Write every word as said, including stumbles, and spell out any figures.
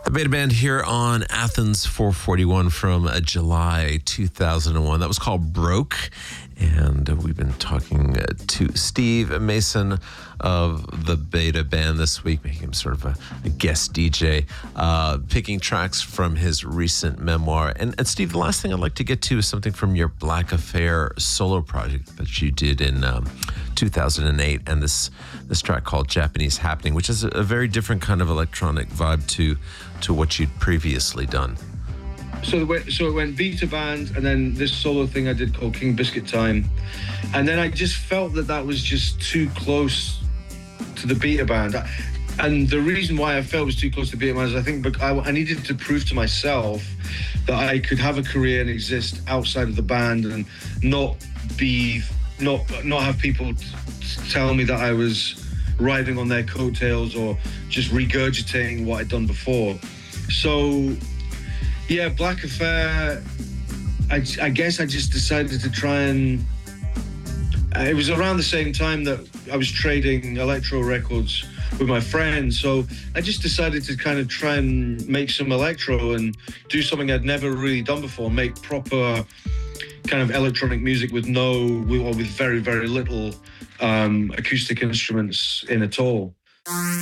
The Beta Band here on Athens four forty-one from uh, July two thousand one. That was called Broke. And uh, we've been talking uh, to Steve Mason of the Beta Band this week, making him sort of a, a guest D J, uh, picking tracks from his recent memoir. And, and Steve, the last thing I'd like to get to is something from your Black Affair solo project that you did in um, two thousand eight, and this this track called Japanese Happening, which is a, a very different kind of electronic vibe to to what you'd previously done. So it went, so it went Beta Band, and then this solo thing I did called King Biscuit Time, and then I just felt that that was just too close to the Beta Band. And the reason why I felt it was too close to Beta Band is I think I, I needed to prove to myself that I could have a career and exist outside of the band and not be not not have people t- tell me that I was riding on their coattails or just regurgitating what I'd done before. So yeah, Black Affair, I, I guess I just decided to try and... Uh, it was around the same time that I was trading electro records with my friends, so I just decided to kind of try and make some electro and do something I'd never really done before, make proper kind of electronic music with no, or with very, very little um, acoustic instruments in at all.